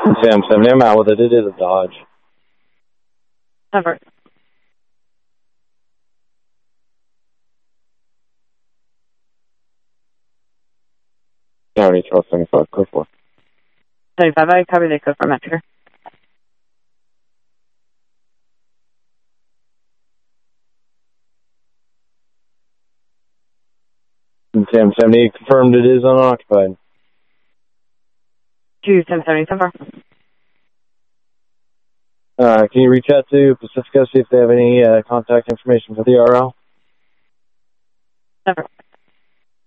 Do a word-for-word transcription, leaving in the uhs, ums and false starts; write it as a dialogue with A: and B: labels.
A: Sam seventy, I'm out with it. It is a Dodge.
B: Over.
A: County twelve seventy-five, code four.
B: seventy-five, I cover the code for Metro.
A: Sam seventy, confirmed it is unoccupied.
B: two seven seven so far.
A: Uh, can you reach out to Pacifico, see if they have any uh, contact information for the R L?
B: Over.